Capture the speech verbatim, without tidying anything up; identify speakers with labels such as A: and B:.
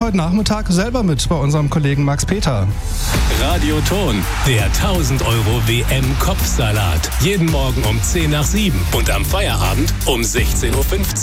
A: heute Nachmittag selber mit bei unserem Kollegen Max Peter.
B: Radioton, der tausend Euro W M-Kopfsalat. Jeden Morgen um zehn nach sieben und am Feierabend um sechzehn Uhr fünfzehn.